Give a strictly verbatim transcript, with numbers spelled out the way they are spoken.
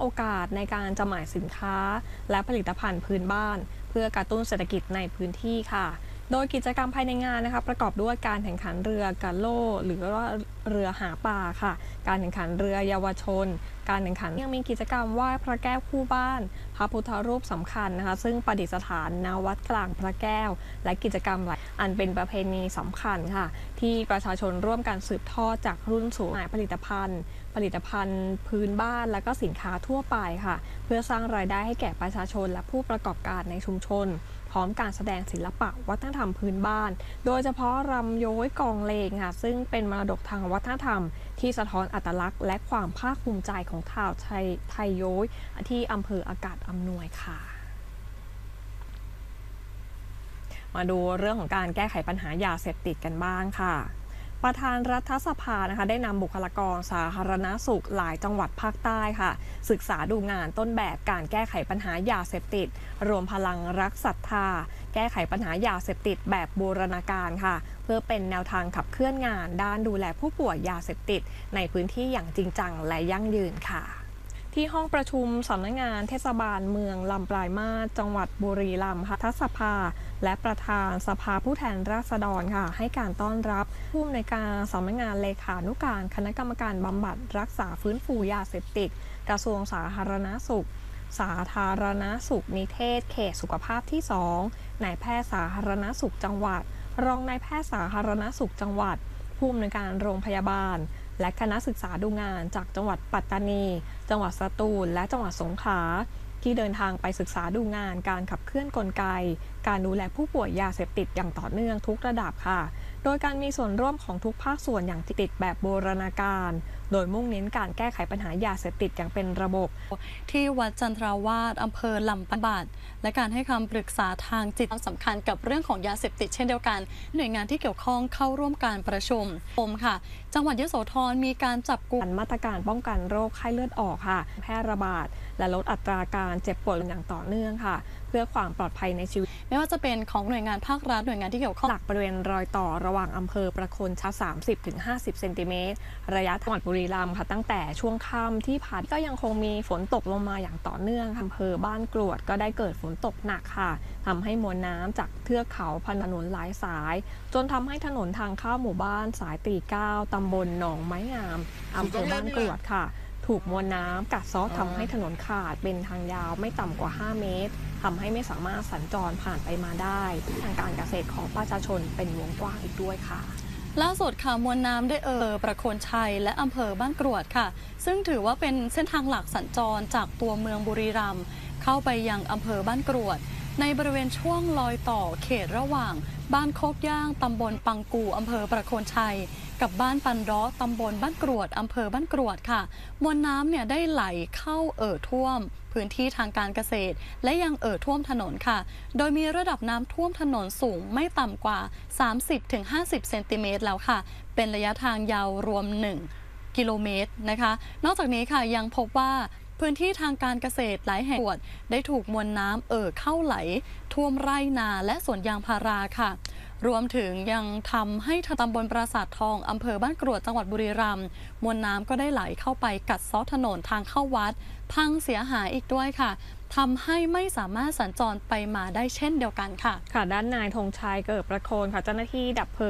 อกาสในการจำหน่ายสินค้าและผลิตภัณฑ์พื้นบ้านเพื่อกระตุ้นเศรษฐกิจในพื้นที่ค่ะโดยกิจกรรมภายในงานนะคะประกอบด้วยการแข่งขันเรือกาโล่หรือว่าเรือหาปลาค่ะการแข่งขันเรือเยาวชนการแข่งขันยังมีกิจกรรมไหว้พระแก้วคู่บ้านพระพุทธรูปสำคัญนะคะซึ่งประดิษฐานณวัดกลางพระแก้วและกิจกรรมหลายอันเป็นประเพณีสำคัญค่ะที่ประชาชนร่วมกันสืบทอดจากรุ่นสู่รุ่นผลิตภัณฑ์ผลิตภัณฑ์พื้นบ้านและก็สินค้าทั่วไปค่ะเพื่อสร้างรายได้ให้แก่ประชาชนและผู้ประกอบการในชุมชนพร้อมการแสดงศิลปะวัฒนธรรมพื้นบ้านโดยเฉพาะรำโย้ยกองเลงค่ะซึ่งเป็นมรดกทางวัฒนธรรมที่สะท้อนอัตลักษณ์และความภาคภูมิใจของชาวไทยไทยโย้ยที่อำเภออากาศอำนวยค่ะมาดูเรื่องของการแก้ไขปัญหายาเสพติดกันบ้างค่ะประธานรัฐสภานะคะได้นำบุคลากรสาธารณสุขหลายจังหวัดภาคใต้ค่ะศึกษาดูงานต้นแบบการแก้ไขปัญหายาเสพติดรวมพลังรักศรัทธาแก้ไขปัญหายาเสพติดแบบบูรณาการค่ะเพื่อเป็นแนวทางขับเคลื่อนงานด้านดูแลผู้ป่วยยาเสพติดในพื้นที่อย่างจริงจังและยั่งยืนค่ะที่ห้องประชุมสำนักงานเทศบาลเมืองลำปลายมาศจังหวัดบุรีรัมย์ค่ะรัฐสภาและประธานสภาผู้แทนราษฎรค่ะให้การต้อนรับผู้อำนวยการสำนักงานเลขานุการคณะกรรมการบำบัดรักษาฟื้นฟูยาเสพติดกระทรวงสาธารณสุขสาธารณสุขนิเทศเขตสุขภาพที่สองนายแพทย์สาธารณสุขจังหวัดรองนายแพทย์สาธารณสุขจังหวัดผู้อำนวยการโรงพยาบาลและคณะศึกษาดูงานจากจังหวัดปัตตานีจังหวัดสตูลและจังหวัดสงขลาที่เดินทางไปศึกษาดูงานการขับเคลื่อนกลไกการดูแลผู้ป่วยยาเสพติดอย่างต่อเนื่องทุกระดับค่ะโดยการมีส่วนร่วมของทุกภาคส่วนอย่างติดแบบบูรณาการโดยมุ่งเน้นการแก้ไขปัญหายาเสพติดอย่างเป็นระบบที่วัดจันทราวาสอำเภอลำปางบาดและการให้คำปรึกษาทางจิตสำคัญกับเรื่องของยาเสพติดเช่นเดียวกันหน่วยงานที่เกี่ยวข้องเข้าร่วมการประชุมปมค่ะจังหวัดยโสธรมีการจับกลุ่มมาตรการป้องกันโรคไข้เลือดออกค่ะแพร่ระบาดและลดอัตราการเจ็บป่วยอย่างต่อเนื่องค่ะเพื่อความปลอดภัยในชีวิตไม่ว่าจะเป็นของหน่วยงานภาครัฐหน่วยงานที่เกี่ยวข้องหลักบริเวณรอยต่อระหว่างอำเภอประโคนชัย สามสิบถึงห้าสิบ เซนติเมตรระยะจังหวัดบุรีรัมย์ค่ะตั้งแต่ช่วงค่ำที่ผ่านก็ยังคงมีฝนตกลงมาอย่างต่อเนื่องอำเภอบ้านกรวดก็ได้เกิดฝนตกหนักค่ะทำให้มวลน้ำจากเทือกเขาพันถนนหลายสายจนทำให้ถนนทางเข้าหมู่บ้านสายตีเก้าตำบลหนองไม้งามอำเภอบ้านกรวดค่ะถูกมวลน้ำกัดเซาะทำให้ถนนขาดเป็นทางยาวไม่ต่ำกว่าห้าเมตรทำให้ไม่สามารถสัญจรผ่านไปมาได้ทางการเกษตรของประชาชนเป็นวงกว้างอีกด้วยค่ะล่าสุดค่ะมวลน้ำได้เอ่อประโคนชัยและอำเภอบ้านกรวดค่ะซึ่งถือว่าเป็นเส้นทางหลักสัญจรจากตัวเมืองบุรีรัมย์เข้าไปยังอำเภอบ้านกรวดในบริเวณช่วงรอยต่อเขตระหว่างบ้านโคกย่างตำบลปังกูอำเภอประโคนชัยกับบ้านปันร้อตำบลบ้านกรวดอำเภอบ้านกรวดค่ะมวลน้ำเนี่ยได้ไหลเข้าเอ่อท่วมพื้นที่ทางการเกษตรและยังเอ่อท่วมถนนค่ะโดยมีระดับน้ำท่วมถนนสูงไม่ต่ำกว่า สามสิบถึงห้าสิบ เซนติเมตรแล้วค่ะเป็นระยะทางยาวรวมหนึ่งกิโลเมตรนะคะนอกจากนี้ค่ะยังพบว่าพื้นที่ทางการเกษตรหลายแห่งได้ถูกมวลน้ำเอ่อเข้าไหลท่วมไร่นาและสวนยางพาราค่ะรวมถึงยังทำให้ตำบลปราสาททองอำเภอบ้านกรวดจังหวัดบุรีรัมย์มวลน้ำก็ได้ไหลเข้าไปกัดเซาะถนนทางเข้าวัดพังเสียหายอีกด้วยค่ะทำให้ไม่สามารถสัญจรไปมาได้เช่นเดียวกันค่ะค่ะด้านนายธงชัยเกิดประโคนค่ะเจ้าหน้าที่ดับเพลิง